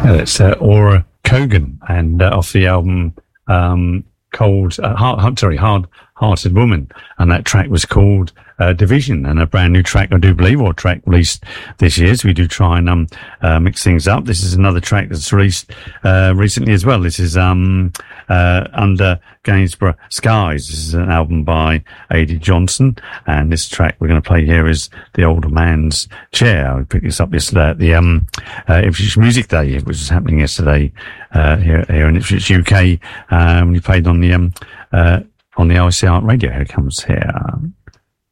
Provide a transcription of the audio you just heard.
That's Aura Kogan, and off the album called Hard-Hearted Woman, and that track was called Division, and a brand new track, I do believe, or track released this year. So we do try and mix things up. This is another track that's released recently as well. This is Under Gainsborough Skies. This is an album by A.D. Johnson, and this track we're going to play here is The Older Man's Chair. We picked this up yesterday at the Ipswich Music Day, which was happening yesterday here in Ipswich, UK. We played on the ICR radio. Here it comes here.